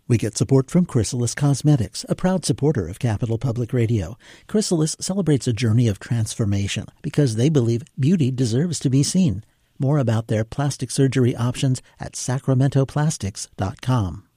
We get support from Chrysalis Cosmetics, a proud supporter of Capital Public Radio. Chrysalis celebrates a journey of transformation because they believe beauty deserves to be seen. More about their plastic surgery options at sacramentoplastics.com.